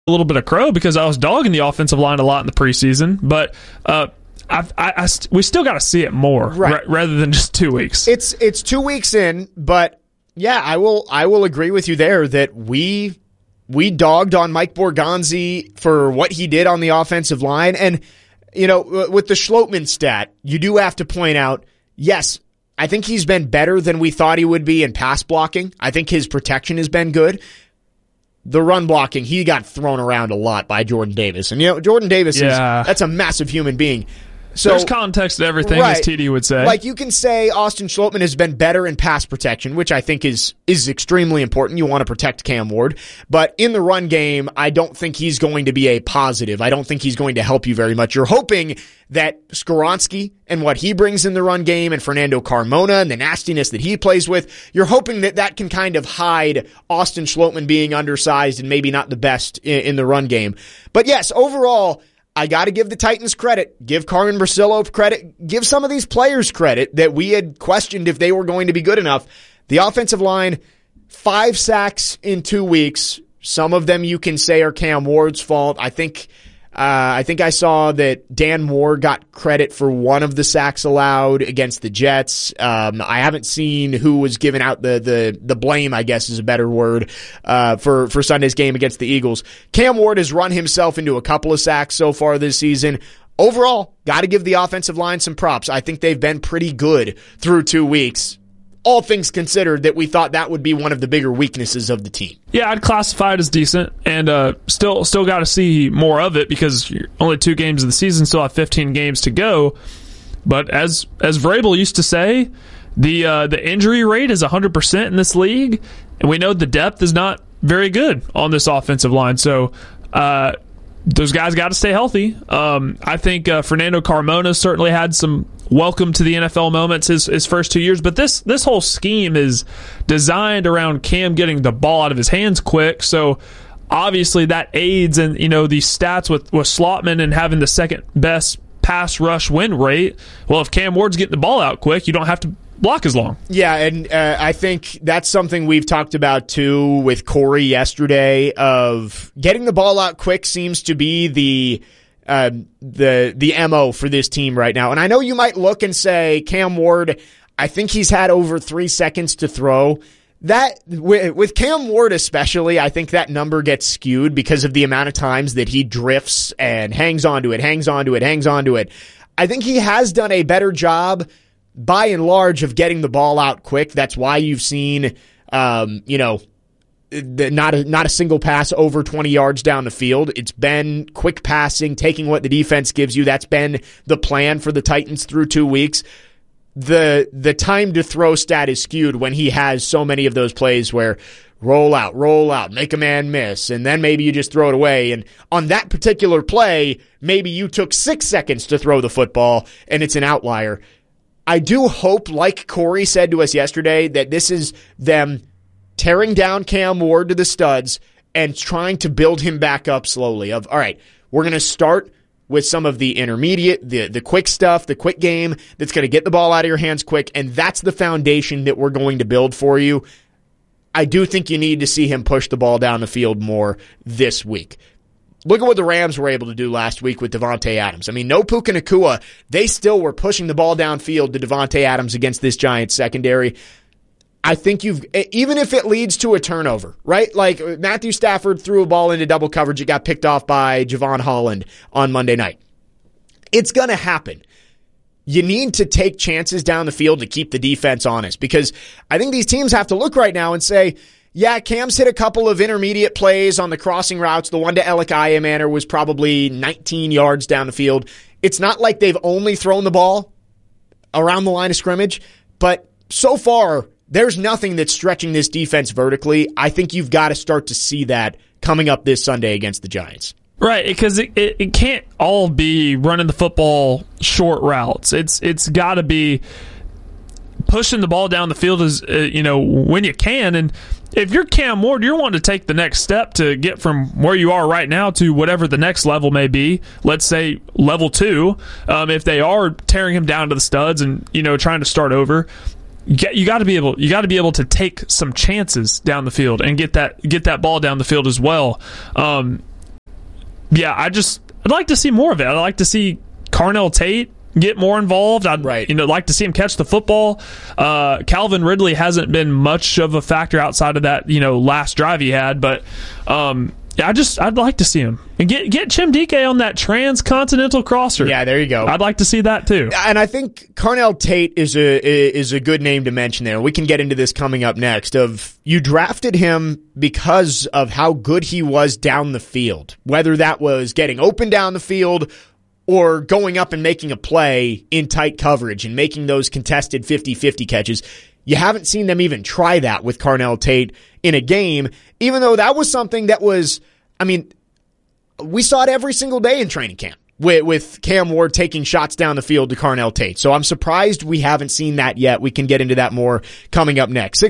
little bit of crow because I was dogging the offensive line a lot in the preseason, but we still got to see it more rather than just 2 weeks. It's 2 weeks in, but yeah, I will agree with you there that we dogged on Mike Borgonzi for what he did on the offensive line. And, with the Schlottmann stat, you do have to point out, yes, I think he's been better than we thought he would be in pass blocking. I think his protection has been good. The run blocking, he got thrown around a lot by Jordan Davis. And, Jordan Davis that's a massive human being. So there's context to everything, as TD would say. Like, you can say Austin Schlottmann has been better in pass protection, which I think is extremely important. You want to protect Cam Ward. But in the run game, I don't think he's going to be a positive. I don't think he's going to help you very much. You're hoping that Skoronski and what he brings in the run game and Fernando Carmona and the nastiness that he plays with, you're hoping that can kind of hide Austin Schlottmann being undersized and maybe not the best in the run game. But yes, overall, I got to give the Titans credit, give Carmen Bracillo credit, give some of these players credit that we had questioned if they were going to be good enough. The offensive line, 5 sacks in 2 weeks. Some of them you can say are Cam Ward's fault. I think I saw that Dan Moore got credit for one of the sacks allowed against the Jets. I haven't seen who was giving out the blame, I guess is a better word, for Sunday's game against the Eagles. Cam Ward has run himself into a couple of sacks so far this season. Overall, got to give the offensive line some props. I think they've been pretty good through 2 weeks. All things considered, that we thought that would be one of the bigger weaknesses of the team. Yeah, I'd classify it as decent, and still got to see more of it because you're only 2 games of the season, still have 15 games to go. But as Vrabel used to say, the injury rate is 100% in this league, and we know the depth is not very good on this offensive line. So those guys got to stay healthy. I think Fernando Carmona certainly had some welcome to the NFL moments his first 2 years, but this whole scheme is designed around Cam getting the ball out of his hands quick, so obviously that aids in these stats with Schlottmann and having the second best pass rush win rate. Well, if Cam Ward's getting the ball out quick, you don't have to block as long. Yeah, and I think that's something we've talked about too with Corey yesterday, of getting the ball out quick seems to be the MO for this team right now. And I know you might look and say, Cam Ward, I think he's had over 3 seconds to throw. That with Cam Ward especially, I think that number gets skewed because of the amount of times that he drifts and hangs onto it. I think he has done a better job by and large of getting the ball out quick. That's why you've seen not a single pass over 20 yards down the field. It's been quick passing, taking what the defense gives you. That's been the plan for the Titans through 2 weeks. The time to throw stat is skewed when he has so many of those plays where roll out, make a man miss, and then maybe you just throw it away. And on that particular play, maybe you took 6 seconds to throw the football, and it's an outlier. I do hope, like Corey said to us yesterday, that this is them tearing down Cam Ward to the studs and trying to build him back up slowly. All right, we're going to start with some of the intermediate, the quick stuff, the quick game that's going to get the ball out of your hands quick, and that's the foundation that we're going to build for you. I do think you need to see him push the ball down the field more this week. Look at what the Rams were able to do last week with Devontae Adams. I mean, no Puka Nacua. They still were pushing the ball downfield to Devontae Adams against this Giants secondary. I think even if it leads to a turnover, right? Like Matthew Stafford threw a ball into double coverage. It got picked off by Javon Holland on Monday night. It's going to happen. You need to take chances down the field to keep the defense honest, because I think these teams have to look right now and say, yeah, Cam's hit a couple of intermediate plays on the crossing routes. The one to Alec Ayemaner was probably 19 yards down the field. It's not like they've only thrown the ball around the line of scrimmage, but so far, there's nothing that's stretching this defense vertically. I think you've got to start to see that coming up this Sunday against the Giants. Right, because it can't all be running the football short routes. It's got to be pushing the ball down the field as when you can. And if you're Cam Ward, you're wanting to take the next step to get from where you are right now to whatever the next level may be. Let's say level 2. If they are tearing him down to the studs and trying to start over, you got to be able to take some chances down the field and get that ball down the field as well. Yeah, I'd like to see more of it. I'd like to see Carnell Tate get more involved. I'd like to see him catch the football. Calvin Ridley hasn't been much of a factor outside of that last drive he had, but I'd like to see him and get Chimdike on that transcontinental crosser. Yeah, there you go. I'd like to see that too. And I think Carnell Tate is a good name to mention there. We can get into this coming up next. You drafted him because of how good he was down the field, whether that was getting open down the field or going up and making a play in tight coverage and making those contested 50-50 catches. You haven't seen them even try that with Carnell Tate in a game, even though that was something that was, we saw it every single day in training camp with Cam Ward taking shots down the field to Carnell Tate. So I'm surprised we haven't seen that yet. We can get into that more coming up next.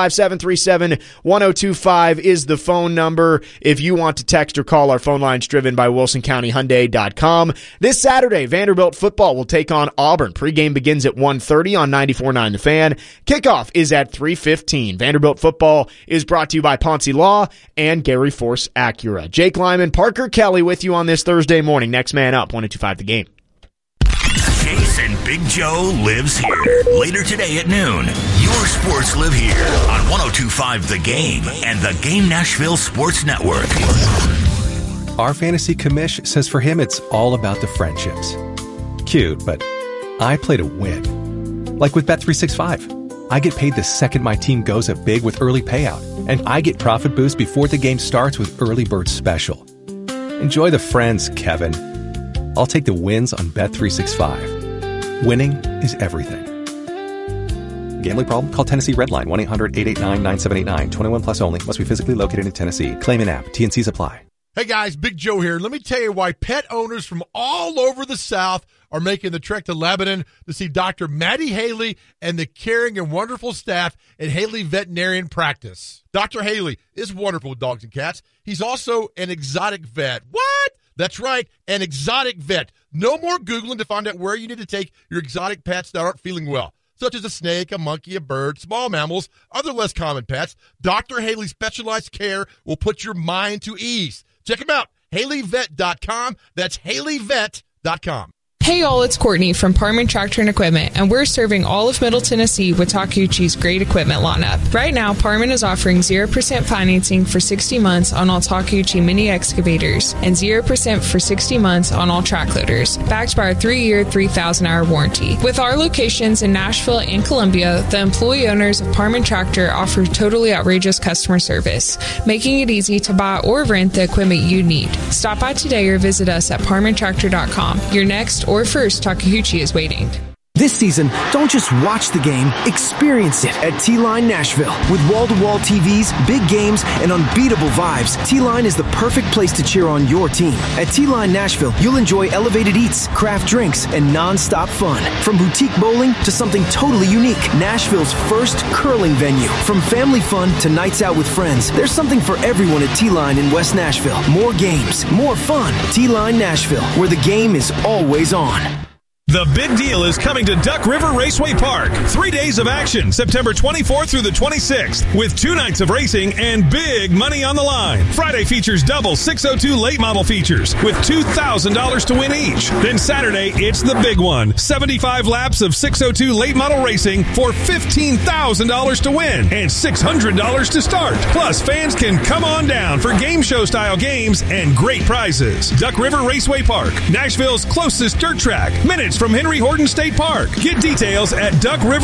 615-737-1025 is the phone number if you want to text or call. Our phone line's driven by WilsonCountyHyundai.com. This Saturday, Vanderbilt football will take on Auburn. Pregame begins at 1:30 on 94.9 The Fan. Kickoff is at 3:15. Vanderbilt football is brought to you by Ponce Law and Gary Force Acura. Jake Lyman, Parker Kelly with you on this Thursday morning. Next man up. 102.5 The Game. Chase and Big Joe lives here. Later today at noon, your sports live here on 102.5 The Game and the Game Nashville Sports Network. Our fantasy commish says for him it's all about the friendships. Cute, but I play to win. Like with Bet365. I get paid the second my team goes up big with early payout, and I get profit boost before the game starts with Early Bird Special. Enjoy the friends, Kevin. I'll take the wins on Bet365. Winning is everything. Gambling problem? Call Tennessee Redline 1-800-889-9789. 21 plus only. Must be physically located in Tennessee. Claim in app. T&Cs apply. Hey guys, Big Joe here. Let me tell you why pet owners from all over the South are making the trek to Lebanon to see Dr. Maddie Haley and the caring and wonderful staff at Haley Veterinarian Practice. Dr. Haley is wonderful with dogs and cats. He's also an exotic vet. What? That's right, an exotic vet. No more Googling to find out where you need to take your exotic pets that aren't feeling well, such as a snake, a monkey, a bird, small mammals, other less common pets. Dr. Haley's specialized care will put your mind to ease. Check him out, HaleyVet.com. That's HaleyVet.com. Hey y'all, it's Courtney from Parman Tractor and Equipment, and we're serving all of Middle Tennessee with Takeuchi's great equipment lineup. Right now, Parman is offering 0% financing for 60 months on all Takeuchi mini excavators and 0% for 60 months on all track loaders, backed by our 3-year, 3,000-hour warranty. With our locations in Nashville and Columbia, the employee owners of Parman Tractor offer totally outrageous customer service, making it easy to buy or rent the equipment you need. Stop by today or visit us at parmantractor.com. Your next or first Takeuchi is waiting. This season, don't just watch the game, experience it at T-Line Nashville. With wall-to-wall TVs, big games, and unbeatable vibes, T-Line is the perfect place to cheer on your team. At T-Line Nashville, you'll enjoy elevated eats, craft drinks, and non-stop fun. From boutique bowling to something totally unique, Nashville's first curling venue. From family fun to nights out with friends, there's something for everyone at T-Line in West Nashville. More games, more fun. T-Line Nashville, where the game is always on. The big deal is coming to Duck River Raceway Park. 3 days of action, September 24th through the 26th, with 2 nights of racing and big money on the line. Friday features double 602 late model features with $2,000 to win each. Then Saturday, it's the big one. 75 laps of 602 late model racing for $15,000 to win and $600 to start. Plus, fans can come on down for game show style games and great prizes. Duck River Raceway Park, Nashville's closest dirt track. Minutes from Henry Horton State Park. Get details at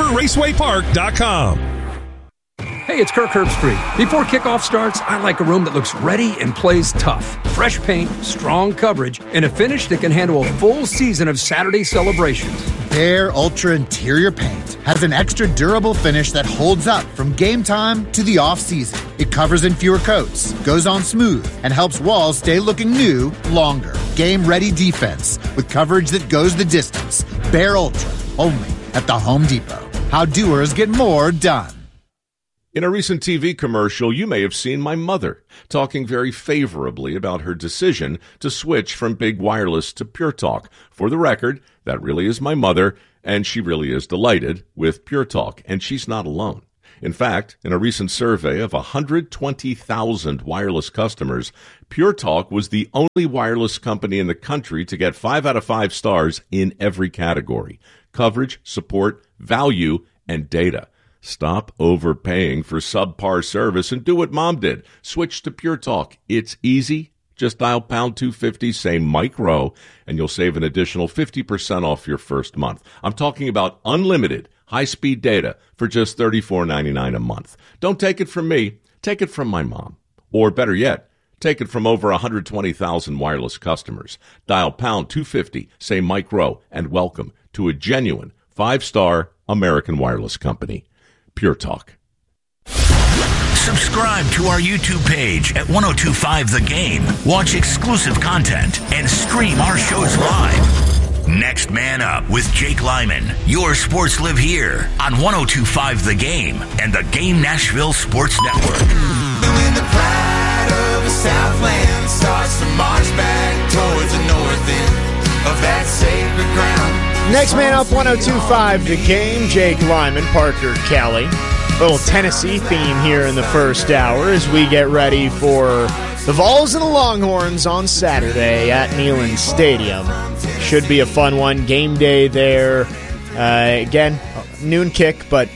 duckriverracewaypark.com. Hey, it's Kirk Herbstreit. Before kickoff starts, I like a room that looks ready and plays tough. Fresh paint, strong coverage, and a finish that can handle a full season of Saturday celebrations. Behr Ultra Interior Paint has an extra durable finish that holds up from game time to the off-season. It covers in fewer coats, goes on smooth, and helps walls stay looking new longer. Game-ready defense with coverage that goes the distance. Behr Ultra, only at the Home Depot. How doers get more done. In a recent TV commercial, you may have seen my mother talking very favorably about her decision to switch from Big Wireless to Pure Talk. For the record, that really is my mother, and she really is delighted with Pure Talk, and she's not alone. In fact, in a recent survey of 120,000 wireless customers, Pure Talk was the only wireless company in the country to get 5 out of 5 stars in every category: coverage, support, value, and data. Stop overpaying for subpar service and do what Mom did. Switch to Pure Talk. It's easy. Just dial pound 250, say Mike Rowe, and you'll save an additional 50% off your first month. I'm talking about unlimited high-speed data for just $34.99 a month. Don't take it from me. Take it from my mom. Or better yet, take it from over 120,000 wireless customers. Dial pound 250, say Mike Rowe, and welcome to a genuine 5-star American wireless company. Pure Talk. Subscribe to our YouTube page at 1025 The Game. Watch exclusive content and stream our shows live. Next Man Up with Jake Lyman. Your sports live here on 1025 The Game and the Game Nashville Sports Network. When the pride of the Southland starts to march back towards the north end of that sacred ground. Next Man Up, 1025 The Game. Jake Lyman, Parker Kelly. Little Tennessee theme here in the first hour as we get ready for the Vols and the Longhorns on Saturday at Neyland Stadium. Should be a fun one. Game day there. Again, noon kick, but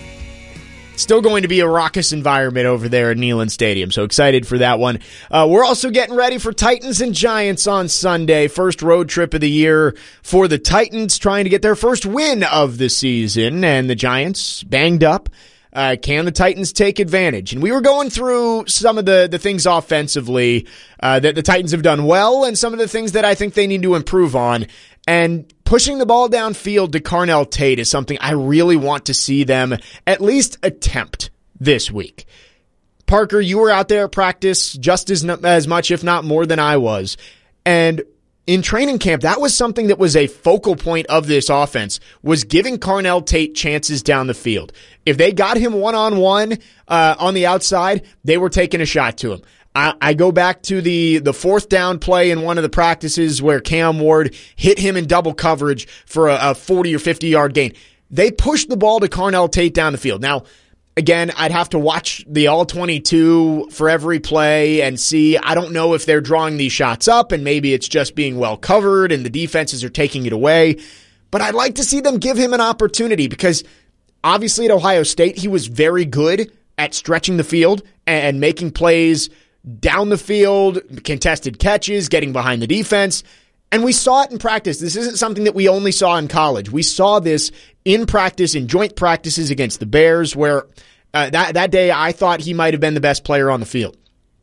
still going to be a raucous environment over there at Neyland Stadium, so excited for that one. We're also getting ready for Titans and Giants on Sunday. First road trip of the year for the Titans, trying to get their first win of the season, and the Giants banged up. Can the Titans take advantage? And we were going through some of the things offensively that the Titans have done well and some of the things that I think they need to improve on. And pushing the ball downfield to Carnell Tate is something I really want to see them at least attempt this week. Parker, you were out there at practice just as much, if not more than I was. And in training camp, that was something that was a focal point of this offense, was giving Carnell Tate chances down the field. If they got him one-on-one on the outside, they were taking a shot to him. I go back to the fourth down play in one of the practices where Cam Ward hit him in double coverage for a 40 or 50-yard gain. They pushed the ball to Carnell Tate down the field. Now, again, I'd have to watch the all-22 for every play and see. I don't know if they're drawing these shots up and maybe it's just being well covered and the defenses are taking it away. But I'd like to see them give him an opportunity because obviously at Ohio State, he was very good at stretching the field and making plays down the field, contested catches, getting behind the defense. And we saw it in practice. This isn't something that we only saw in college. We saw this in practice, in joint practices against the Bears, where that day I thought he might have been the best player on the field.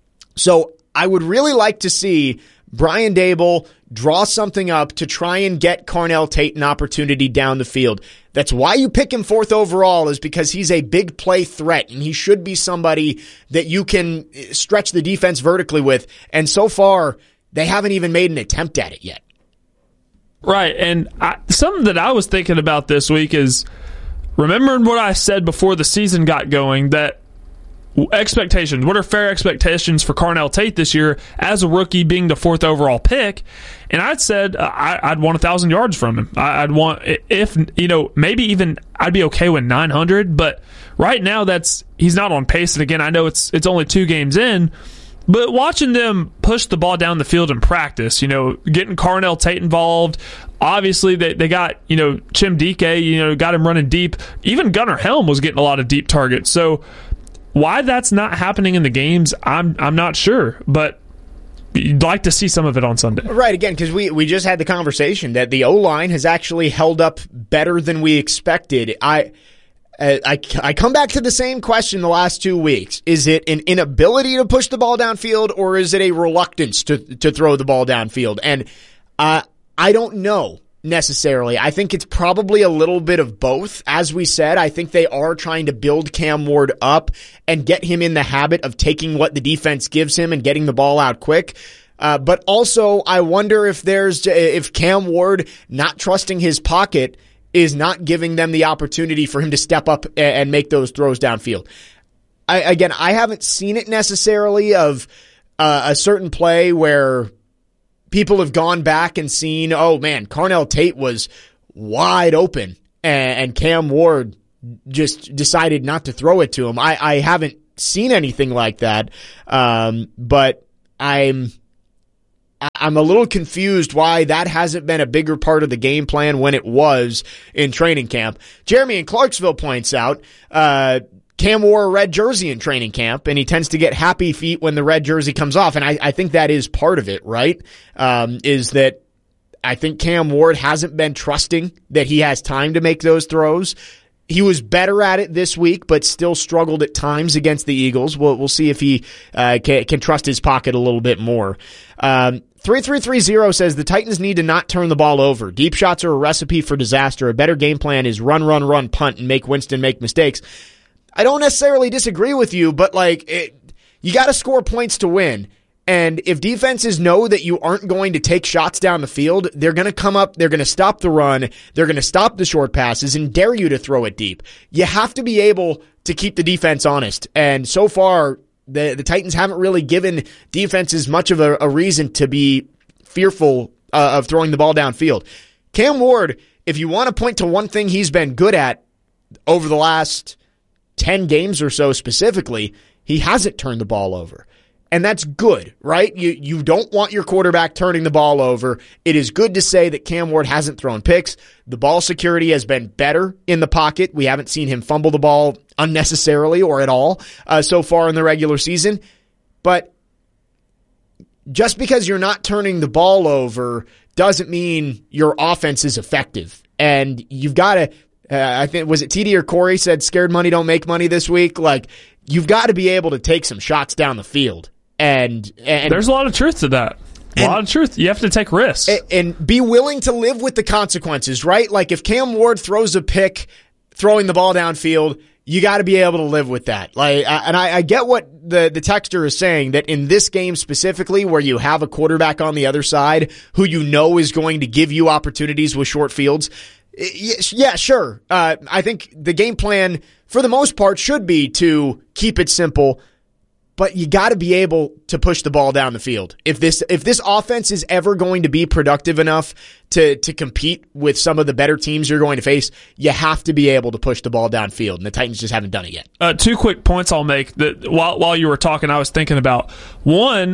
So I would really like to see Brian Daboll draw something up to try and get Carnell Tate an opportunity down the field. That's why you pick him 4th overall, is because he's a big play threat, and he should be somebody that you can stretch the defense vertically with. And so far, they haven't even made an attempt at it yet. Right, and something that I was thinking about this week is remembering what I said before the season got going, that expectations, what are fair expectations for Carnell Tate this year as a rookie being the 4th overall pick? And I'd said I'd want 1,000 yards from him. I'd want, if, maybe even I'd be okay with 900, but right now he's not on pace. And again, I know it's only 2 games in, but watching them push the ball down the field in practice, getting Carnell Tate involved, obviously they got, Chim Dike, got him running deep. Even Gunnar Helm was getting a lot of deep targets. So why that's not happening in the games, I'm not sure, but you'd like to see some of it on Sunday. Right, again, because we just had the conversation that the O-line has actually held up better than we expected. I come back to the same question the last 2 weeks. Is it an inability to push the ball downfield, or is it a reluctance to throw the ball downfield? And I don't know necessarily. I think it's probably a little bit of both. As we said, I think they are trying to build Cam Ward up and get him in the habit of taking what the defense gives him and getting the ball out quick. But also, I wonder if Cam Ward not trusting his pocket is not giving them the opportunity for him to step up and make those throws downfield. I haven't seen it necessarily of a certain play where people have gone back and seen, oh man, Carnell Tate was wide open and Cam Ward just decided not to throw it to him. I haven't seen anything like that, but I'm a little confused why that hasn't been a bigger part of the game plan when it was in training camp. Jeremy in Clarksville points out, Cam wore a red jersey in training camp, and he tends to get happy feet when the red jersey comes off, and I think that is part of it, right? Is that I think Cam Ward hasn't been trusting that he has time to make those throws. He was better at it this week, but still struggled at times against the Eagles. We'll see if he can trust his pocket a little bit more. 3330 says the Titans need to not turn the ball over. Deep shots are a recipe for disaster. A better game plan is run, punt, and make Winston make mistakes. I don't necessarily disagree with you, but you got to score points to win. And if defenses know that you aren't going to take shots down the field, they're going to come up, they're going to stop the run, they're going to stop the short passes and dare you to throw it deep. You have to be able to keep the defense honest. And so far, the Titans haven't really given defenses much of a reason to be fearful of throwing the ball downfield. Cam Ward, if you want to point to one thing he's been good at over the last 10 games or so specifically, he hasn't turned the ball over. And that's good, right? You don't want your quarterback turning the ball over. It is good to say that Cam Ward hasn't thrown picks. The ball security has been better in the pocket. We haven't seen him fumble the ball unnecessarily or at all so far in the regular season. But just because you're not turning the ball over doesn't mean your offense is effective. And you've got to, I think, was it TD or Corey said scared money don't make money this week? You've got to be able to take some shots down the field. And there's a lot of truth to that. A lot of truth. You have to take risks. And be willing to live with the consequences, right? If Cam Ward throws a pick throwing the ball downfield, you got to be able to live with that. I get what the texter is saying, that in this game specifically, where you have a quarterback on the other side who you know is going to give you opportunities with short fields. Yeah, sure. I think the game plan, for the most part, should be to keep it simple, but you got to be able to push the ball down the field. If this offense is ever going to be productive enough to compete with some of the better teams you're going to face, you have to be able to push the ball downfield, and the Titans just haven't done it yet. 2 quick points I'll make that while you were talking, I was thinking about. One,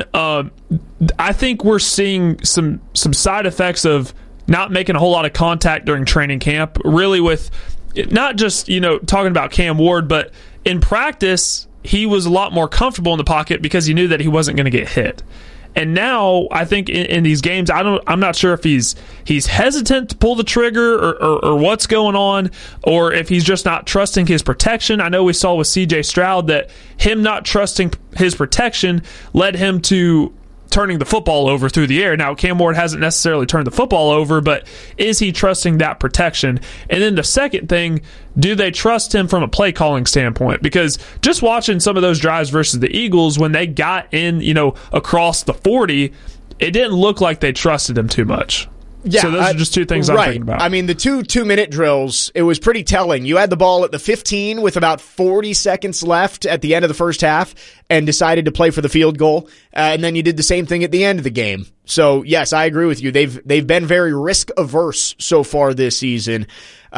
I think we're seeing some side effects of not making a whole lot of contact during training camp, really, with not just, talking about Cam Ward, but in practice, he was a lot more comfortable in the pocket because he knew that he wasn't going to get hit. And now, I think in these games, I'm not sure if he's hesitant to pull the trigger or what's going on, or if he's just not trusting his protection. I know we saw with C.J. Stroud that him not trusting his protection led him to turning the football over through the air. Now, Cam Ward hasn't necessarily turned the football over, but is he trusting that protection? And then the second thing, do they trust him from a play calling standpoint? Because just watching some of those drives versus the Eagles, when they got in, across the 40, it didn't look like they trusted him too much. Yeah, so those are just 2 things I'm thinking about. I mean, the two-minute drills, it was pretty telling. You had the ball at the 15 with about 40 seconds left at the end of the first half and decided to play for the field goal. And then you did the same thing at the end of the game. So, yes, I agree with you. They've been very risk-averse so far this season.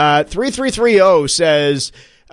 3330 says,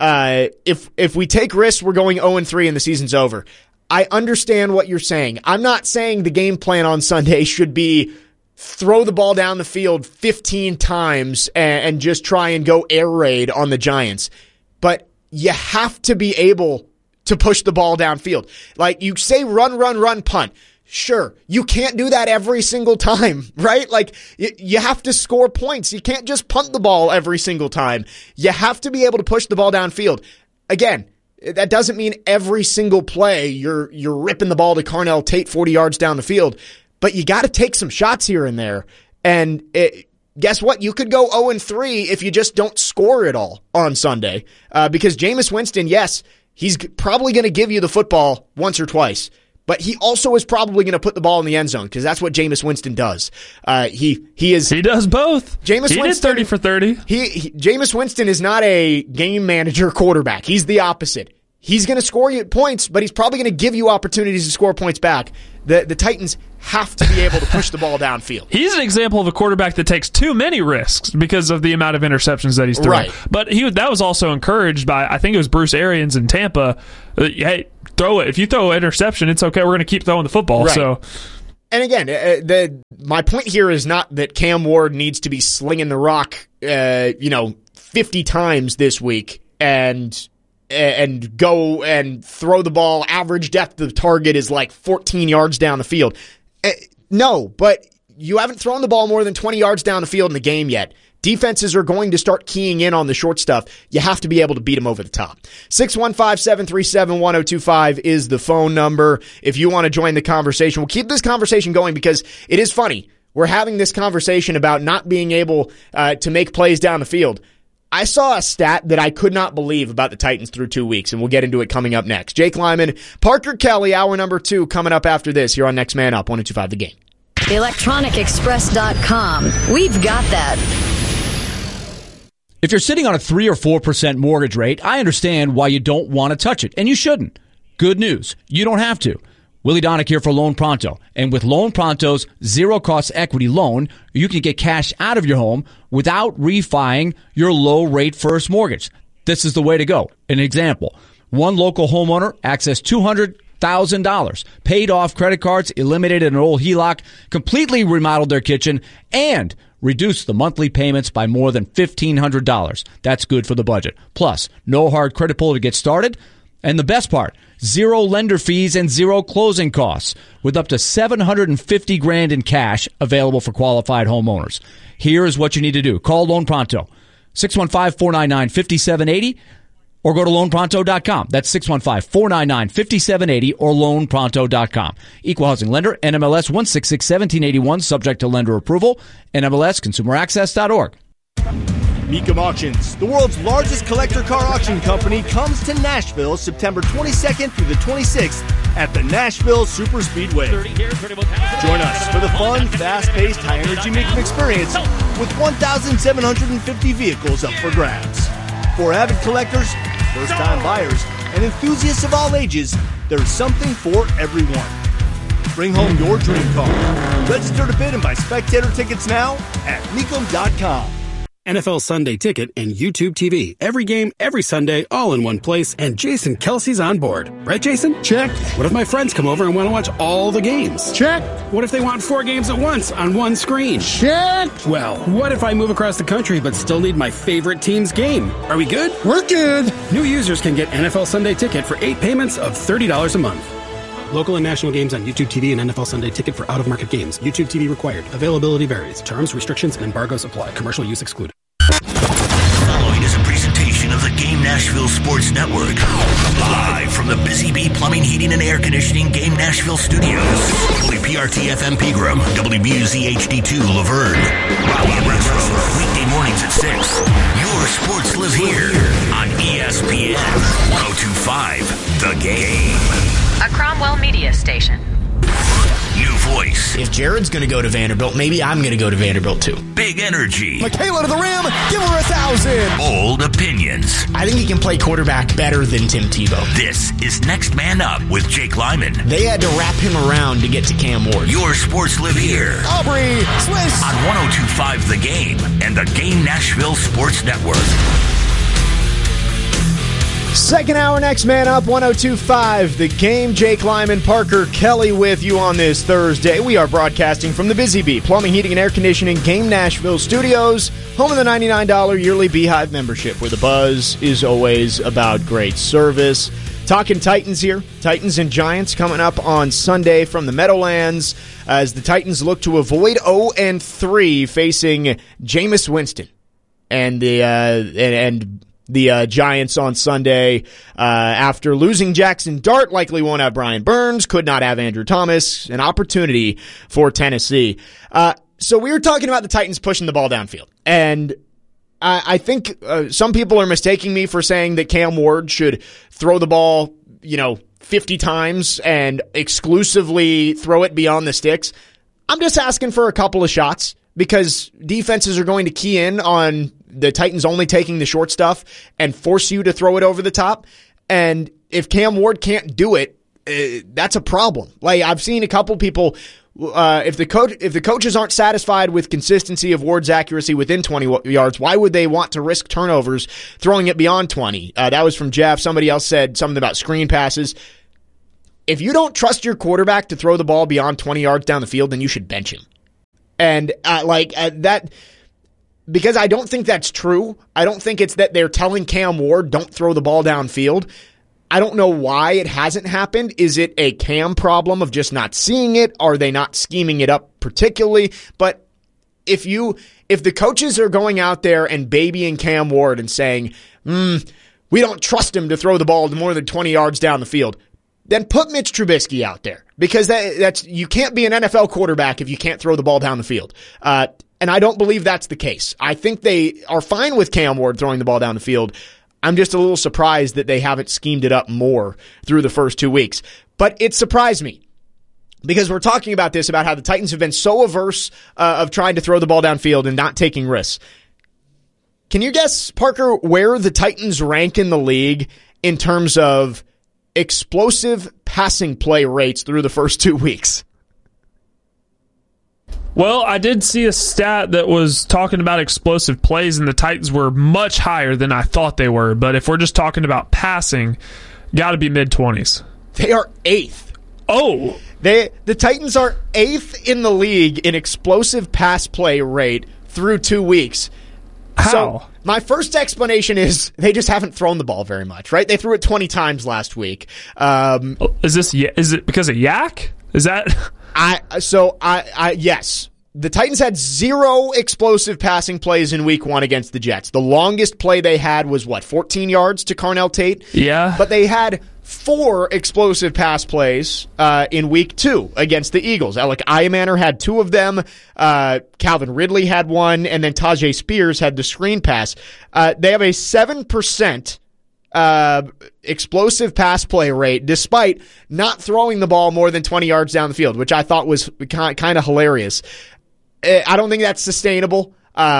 if we take risks, we're going 0-3 and the season's over. I understand what you're saying. I'm not saying the game plan on Sunday should be throw the ball down the field 15 times and just try and go air raid on the Giants. But you have to be able to push the ball downfield. You say run, punt. Sure, you can't do that every single time, right? You have to score points. You can't just punt the ball every single time. You have to be able to push the ball downfield. Again, that doesn't mean every single play you're ripping the ball to Carnell Tate 40 yards down the field. But you got to take some shots here and there. And guess what? You could go 0-3 if you just don't score it all on Sunday. Because Jameis Winston, yes, he's probably going to give you the football once or twice. But he also is probably going to put the ball in the end zone because that's what Jameis Winston does. He does both. Jameis Winston did 30 for 30. Jameis Winston is not a game manager quarterback. He's the opposite. He's going to score you points, but he's probably going to give you opportunities to score points back. The Titans have to be able to push the ball downfield. He's an example of a quarterback that takes too many risks because of the amount of interceptions that he's throwing. Right. But that was also encouraged by, I think it was Bruce Arians in Tampa. Hey, throw it. If you throw an interception, it's okay. We're going to keep throwing the football. Right. So. And again, my point here is not that Cam Ward needs to be slinging the rock, 50 times this week and go and throw the ball. Average depth of target is like 14 yards down the field. No, but you haven't thrown the ball more than 20 yards down the field in the game yet. Defenses are going to start keying in on the short stuff. You have to be able to beat them over the top. 615-737-1025 is the phone number if you want to join the conversation. We'll keep this conversation going because it is funny. We're having this conversation about not being able to make plays down the field. I saw a stat that I could not believe about the Titans through 2 weeks, and we'll get into it coming up next. Jake Lyman, Parker Kelly, hour number 2 coming up after this here on Next Man Up, 102.5 The Game. ElectronicExpress.com. We've got that. If you're sitting on a 3 or 4% mortgage rate, I understand why you don't want to touch it, and you shouldn't. Good news, you don't have to. Willie Donick here for Loan Pronto. And with Loan Pronto's zero-cost equity loan, you can get cash out of your home without refining your low-rate first mortgage. This is the way to go. An example, one local homeowner accessed $200,000, paid off credit cards, eliminated an old HELOC, completely remodeled their kitchen, and reduced the monthly payments by more than $1,500. That's good for the budget. Plus, no hard credit pull to get started. And the best part, zero lender fees and zero closing costs with up to $750,000 in cash available for qualified homeowners. Here is what you need to do. Call Loan Pronto, 615-499-5780, or go to loanpronto.com. That's 615-499-5780 or loanpronto.com. Equal housing lender, NMLS 1661781, subject to lender approval, NMLSconsumeraccess.org. Mecum Auctions, the world's largest collector car auction company, comes to Nashville September 22nd through the 26th at the Nashville Super Speedway. Join us for the fun, fast-paced, high-energy Mecum experience with 1,750 vehicles up for grabs. For avid collectors, first-time buyers, and enthusiasts of all ages, there's something for everyone. Bring home your dream car. Register to bid and buy spectator tickets now at Mecum.com. NFL Sunday Ticket and YouTube TV. Every game, every Sunday, all in one place, and Jason Kelsey's on board. Right, Jason? Check. What if my friends come over and want to watch all the games? Check. What if they want 4 games at once on one screen? Check. Well, what if I move across the country but still need my favorite team's game? Are we good? We're good. New users can get NFL Sunday Ticket for 8 payments of $30 a month. Local and national games on YouTube TV and NFL Sunday Ticket for out-of-market games. YouTube TV required. Availability varies. Terms, restrictions, and embargoes apply. Commercial use excluded. Following is a presentation of the Game Nashville Sports Network. Live from the Busy Bee Plumbing, Heating, and Air Conditioning Game Nashville Studios. WPRT-FM Pegram, WBUZ-HD2 Laverne. Raleigh Retro, weekday mornings at 6. Your sports live here on ESPN 1025 The Game. A Cromwell media station. New voice. If Jared's going to go to Vanderbilt, maybe I'm going to go to Vanderbilt too. Big energy. Michaela to the rim. Give her 1,000. Bold opinions. I think he can play quarterback better than Tim Tebow. This is Next Man Up with Jake Lyman. They had to wrap him around to get to Cam Ward. Your sports live here. Aubrey Swiss. On 102.5 The Game and the Game Nashville Sports Network. Second hour, Next Man Up, 102.5 The Game. Jake Lyman, Parker Kelly with you on this Thursday. We are broadcasting from the Busy Bee Plumbing, Heating, and Air Conditioning Game Nashville Studios, home of the $99 yearly Beehive membership, where the buzz is always about great service. Talking Titans here. Titans and Giants coming up on Sunday from the Meadowlands as the Titans look to avoid 0-3 facing Jameis Winston and the Giants on Sunday after losing Jackson Dart. Likely won't have Brian Burns, could not have Andrew Thomas. An opportunity for Tennessee. So we were talking about the Titans pushing the ball downfield, and I think some people are mistaking me for saying that Cam Ward should throw the ball 50 times and exclusively throw it beyond the sticks. I'm just asking for a couple of shots because defenses are going to key in on the Titans only taking the short stuff and force you to throw it over the top. And if Cam Ward can't do it, that's a problem. Like, I've seen a couple people, if the coaches aren't satisfied with consistency of Ward's accuracy within 20 yards, why would they want to risk turnovers throwing it beyond 20? That was from Jeff. Somebody else said something about screen passes. If you don't trust your quarterback to throw the ball beyond 20 yards down the field, then you should bench him. And that, because I don't think that's true. I don't think it's that they're telling Cam Ward, don't throw the ball downfield. I don't know why it hasn't happened. Is it a Cam problem of just not seeing it? Are they not scheming it up particularly? But if the coaches are going out there and babying Cam Ward and saying, we don't trust him to throw the ball more than 20 yards down the field, then put Mitch Trubisky out there, because that's you can't be an NFL quarterback if you can't throw the ball down the field. And I don't believe that's the case. I think they are fine with Cam Ward throwing the ball down the field. I'm just a little surprised that they haven't schemed it up more through the first 2 weeks. But it surprised me, because we're talking about this, about how the Titans have been so averse of trying to throw the ball downfield and not taking risks. Can you guess, Parker, where the Titans rank in the league in terms of explosive passing play rates through the first 2 weeks? Well, I did see a stat that was talking about explosive plays, and the Titans were much higher than I thought they were. But if we're just talking about passing, got to be mid-20s. They are 8th. Oh! The Titans are 8th in the league in explosive pass play rate through 2 weeks. How? So my first explanation is they just haven't thrown the ball very much, right? They threw it 20 times last week. Is it because of Yak? Is that... Yes. The Titans had 0 explosive passing plays in week 1 against the Jets. The longest play they had was 14 yards to Carnell Tate? Yeah. But they had 4 explosive pass plays in week 2 against the Eagles. Alec Iamaner had 2 of them. Calvin Ridley had 1, and then Tajay Spears had the screen pass. They have a 7% explosive pass play rate despite not throwing the ball more than 20 yards down the field, which I thought was kind of hilarious. I don't think that's sustainable.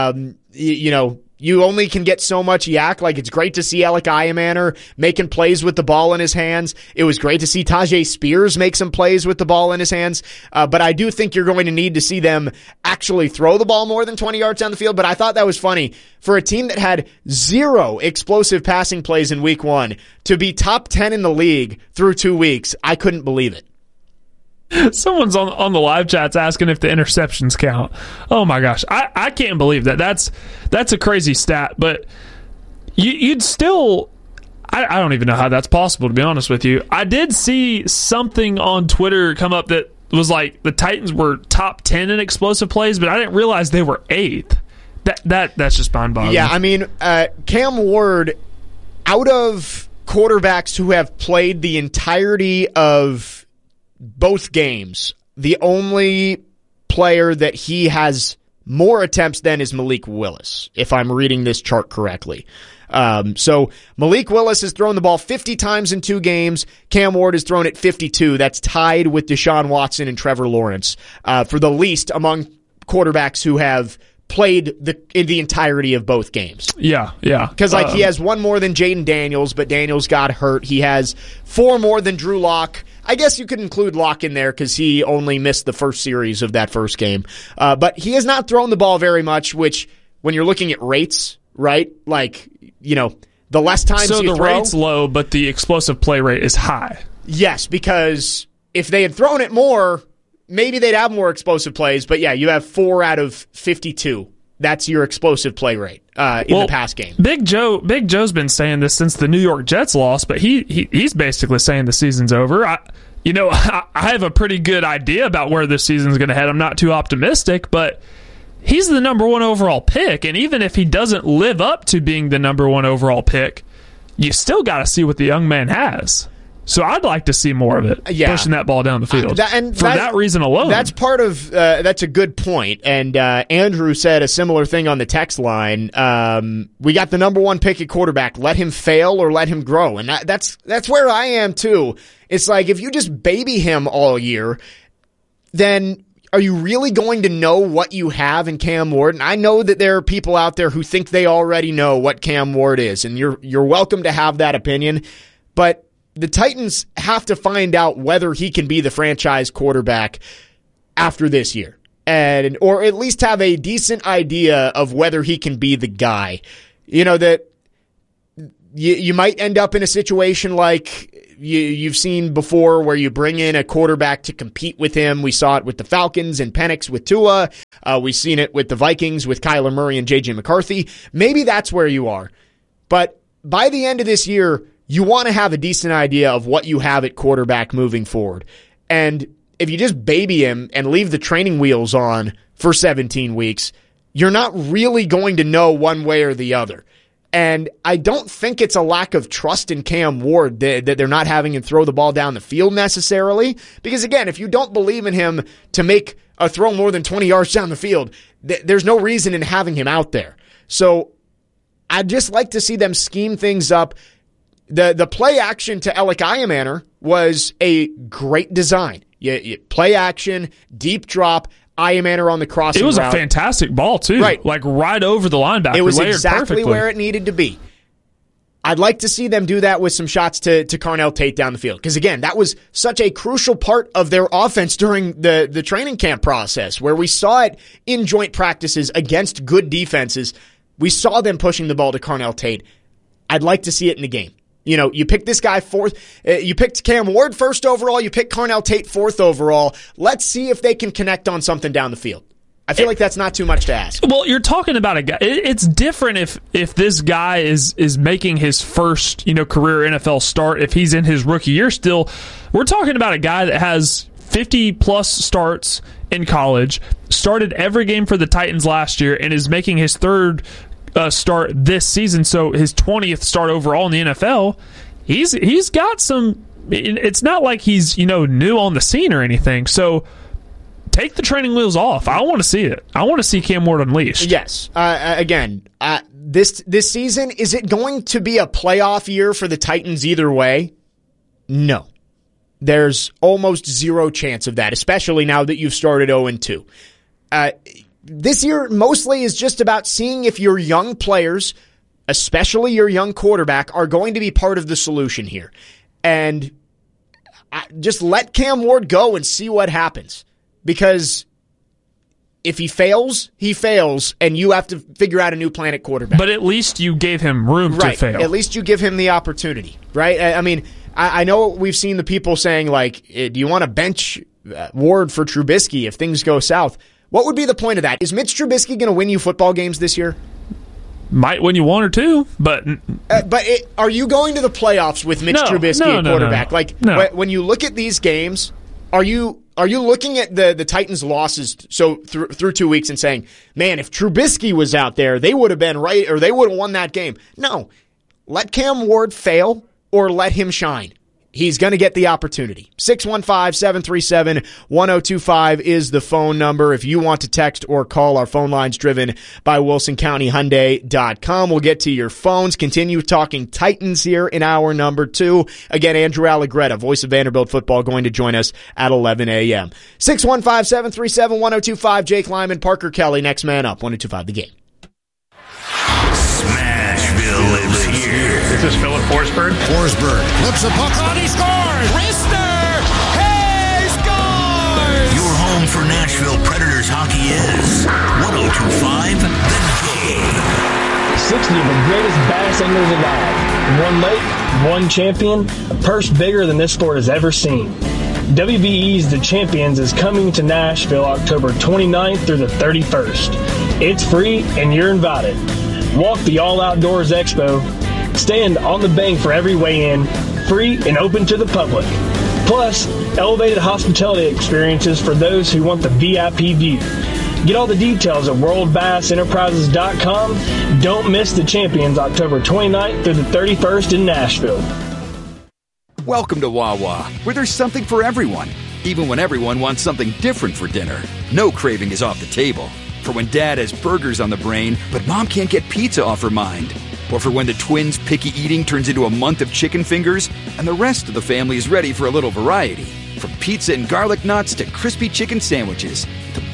You only can get so much yak. Like, it's great to see Alec Iamaner making plays with the ball in his hands. It was great to see Tajay Spears make some plays with the ball in his hands. But I do think you're going to need to see them actually throw the ball more than 20 yards down the field. But I thought that was funny. For a team that had 0 explosive passing plays in week 1 to be top 10 in the league through 2 weeks, I couldn't believe it. Someone's on the live chats asking if the interceptions count. Oh my gosh, I can't believe that. That's a crazy stat. But you'd still, I don't even know how that's possible, to be honest with you. I did see something on Twitter come up that was like the Titans were top 10 in explosive plays, but I didn't realize they were 8th. That's just mind-boggling. Yeah, I mean, Cam Ward, out of quarterbacks who have played the entirety of both games, the only player that he has more attempts than is Malik Willis, if I'm reading this chart correctly. So Malik Willis has thrown the ball 50 times in 2 games. Cam Ward has thrown it 52. That's tied with Deshaun Watson and Trevor Lawrence for the least among quarterbacks who have played the entirety of both games. Yeah. Because he has 1 more than Jaden Daniels, but Daniels got hurt. He has 4 more than Drew Lock. I guess you could include Lock in there because he only missed the first series of that first game. But he has not thrown the ball very much, which, when you're looking at rates, right? Like, the less times you throw. So the rate's low, but the explosive play rate is high. Yes, because if they had thrown it more, maybe they'd have more explosive plays. But yeah, you have 4 out of 52. That's your explosive play rate in the pass game. Big Joe's been saying this since the New York Jets lost, but he's basically saying the season's over. I have a pretty good idea about where this season's going to head. I'm not too optimistic, but he's the number 1 overall pick, and even if he doesn't live up to being the number 1 overall pick, you still got to see what the young man has. So I'd like to see more of it, pushing that ball down the field. For that reason alone. That's part of that's a good point. And Andrew said a similar thing on the text line. We got the number 1 pick at quarterback. Let him fail or let him grow. And that's where I am too. It's like, if you just baby him all year, then are you really going to know what you have in Cam Ward? And I know that there are people out there who think they already know what Cam Ward is, and you're welcome to have that opinion. But the Titans have to find out whether he can be the franchise quarterback after this year, or at least have a decent idea of whether he can be the guy. That you might end up in a situation like you've seen before where you bring in a quarterback to compete with him. We saw it with the Falcons and Penix with Tua. We've seen it with the Vikings with Kyler Murray and J.J. McCarthy. Maybe that's where you are. But by the end of this year, you want to have a decent idea of what you have at quarterback moving forward. And if you just baby him and leave the training wheels on for 17 weeks, you're not really going to know one way or the other. And I don't think it's a lack of trust in Cam Ward that they're not having him throw the ball down the field necessarily. Because again, if you don't believe in him to make a throw more than 20 yards down the field, there's no reason in having him out there. So I'd just like to see them scheme things up. The play action to Alec Iamaner was a great design. You play action, deep drop, Iamaner on the crossing route. It was a fantastic ball, too. Right. Like right over the linebacker. It was exactly perfectly where it needed to be. I'd like to see them do that with some shots to Carnell Tate down the field. Because, again, that was such a crucial part of their offense during the training camp process, where we saw it in joint practices against good defenses. We saw them pushing the ball to Carnell Tate. I'd like to see it in the game. You picked this guy fourth. You picked Cam Ward first overall. You picked Carnell Tate fourth overall. Let's see if they can connect on something down the field. I feel like that's not too much to ask. Well, you're talking about a guy. It's different if this guy is making his first career NFL start. If he's in his rookie year still, we're talking about a guy that has 50-plus starts in college, started every game for the Titans last year, and is making his third start this season, so his 20th start overall in the NFL. He's got some. It's not like he's new on the scene or anything. So take the training wheels off. I want to see it. I want to see Cam Ward unleashed. Yes. This season, is it going to be a playoff year for the Titans either way? No. There's almost zero chance of that, especially now that you've started 0-2. This year mostly is just about seeing if your young players, especially your young quarterback, are going to be part of the solution here. And just let Cam Ward go and see what happens. Because if he fails, and you have to figure out a new plan at quarterback. But at least you gave him room to fail. At least you give him the opportunity, right? I mean, I know we've seen the people saying, like, do you want to bench Ward for Trubisky if things go south? What would be the point of that? Is Mitch Trubisky going to win you football games this year? Might win you one or two, but are you going to the playoffs with Mitch Trubisky at quarterback? No. When you look at these games, are you looking at the Titans' losses through 2 weeks and saying, man, if Trubisky was out there, they would have been right, or they would have won that game? No. Let Cam Ward fail or let him shine. He's going to get the opportunity. 615-737-1025 is the phone number. If you want to text or call, our phone line's driven by WilsonCountyHyundai.com. We'll get to your phones. Continue talking Titans here in hour number 2. Again, Andrew Allegretta, voice of Vanderbilt football, going to join us at 11 a.m. 615-737-1025. Jake Lyman, Parker Kelly, next man up. 1025 The Game. Smashville lives here. This is Philip Forsberg. Forsberg looks a puck on, he scores! Rister! Hey, scores! Your home for Nashville Predators hockey is 1025 The Game. 60 of the greatest bass anglers alive. One lake, one champion, a purse bigger than this sport has ever seen. WBE's The Champions is coming to Nashville October 29th through the 31st. It's free and you're invited. Walk the All Outdoors Expo. Stand on the bank for every weigh-in, free and open to the public. Plus, elevated hospitality experiences for those who want the VIP view. Get all the details at worldbassenterprises.com. Don't miss The Champions October 29th through the 31st in Nashville. Welcome to Wawa, where there's something for everyone, even when everyone wants something different for dinner. No craving is off the table. For when Dad has burgers on the brain, but Mom can't get pizza off her mind. Or for when the twins' picky eating turns into a month of chicken fingers, and the rest of the family is ready for a little variety. From pizza and garlic knots to crispy chicken sandwiches, the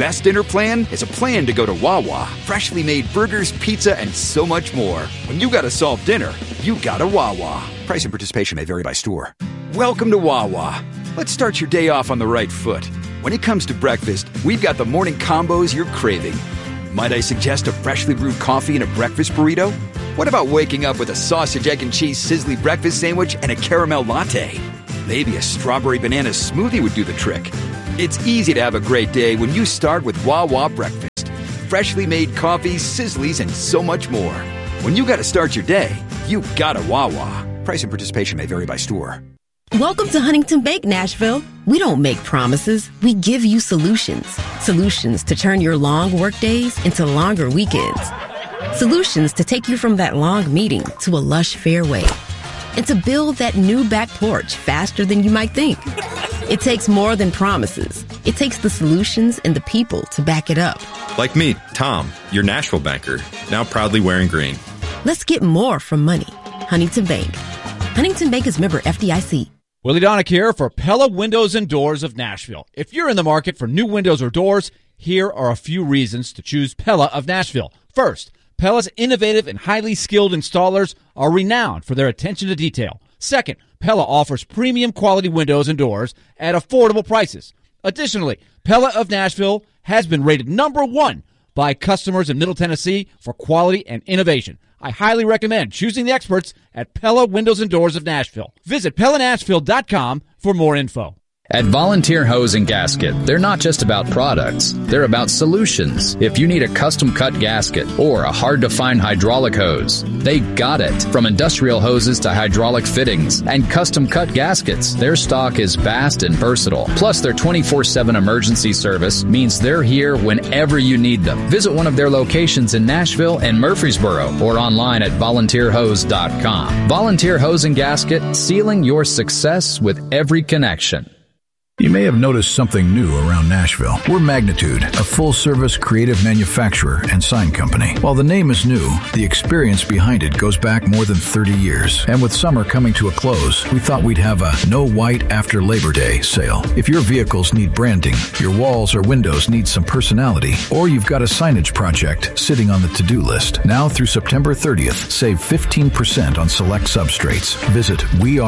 best dinner plan is a plan to go to Wawa. Freshly made burgers, pizza, and so much more. When you gotta solve dinner, you gotta Wawa. Price and participation may vary by store. Welcome to Wawa. Let's start your day off on the right foot. When it comes to breakfast, we've got the morning combos you're craving. Might I suggest a freshly brewed coffee and a breakfast burrito? What about waking up with a sausage, egg, and cheese sizzly breakfast sandwich and a caramel latte? Maybe a strawberry banana smoothie would do the trick. It's easy to have a great day when you start with Wawa breakfast. Freshly made coffee, sizzlies, and so much more. When you gotta start your day, you gotta Wawa. Price and participation may vary by store. Welcome to Huntington Bank, Nashville. We don't make promises. We give you solutions. Solutions to turn your long work days into longer weekends. Solutions to take you from that long meeting to a lush fairway. And to build that new back porch faster than you might think. It takes more than promises. It takes the solutions and the people to back it up. Like me, Tom, your Nashville banker, now proudly wearing green. Let's get more from money. Huntington Bank. Huntington Bank is member FDIC. Willie Donick here for Pella Windows and Doors of Nashville. If you're in the market for new windows or doors, here are a few reasons to choose Pella of Nashville. First, Pella's innovative and highly skilled installers are renowned for their attention to detail. Second, Pella offers premium quality windows and doors at affordable prices. Additionally, Pella of Nashville has been rated #1 by customers in Middle Tennessee for quality and innovation. I highly recommend choosing the experts at Pella Windows and Doors of Nashville. Visit PellaNashville.com for more info. At Volunteer Hose and Gasket, they're not just about products, they're about solutions. If you need a custom-cut gasket or a hard-to-find hydraulic hose, they got it. From industrial hoses to hydraulic fittings and custom-cut gaskets, their stock is vast and versatile. Plus, their 24/7 emergency service means they're here whenever you need them. Visit one of their locations in Nashville and Murfreesboro or online at volunteerhose.com. Volunteer Hose and Gasket, sealing your success with every connection. You may have noticed something new around Nashville. We're Magnitude, a full-service creative manufacturer and sign company. While the name is new, the experience behind it goes back more than 30 years. And with summer coming to a close, we thought we'd have a No White After Labor Day sale. If your vehicles need branding, your walls or windows need some personality, or you've got a signage project sitting on the to-do list, now through September 30th, save 15% on select substrates. Visit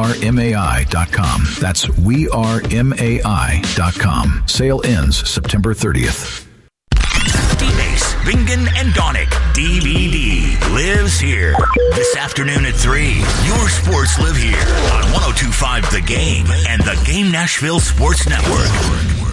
wearemai.com. That's wearemai.com. Sale ends September 30th. D-Base, Bingen, and Donick. DVD lives here. This afternoon at 3. Your sports live here on 102.5 The Game and the Game Nashville Sports Network.